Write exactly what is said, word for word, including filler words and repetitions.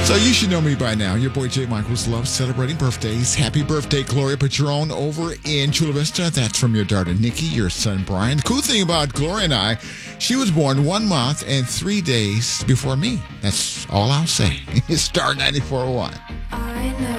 So you should know me by now. Your boy Jay Michaels loves celebrating birthdays. Happy birthday, Gloria Patron over in Chula Vista. That's from your daughter, Nikki, your son, Brian. The cool thing about Gloria and I, she was born one month and three days before me. That's all I'll say. Star ninety-four point one.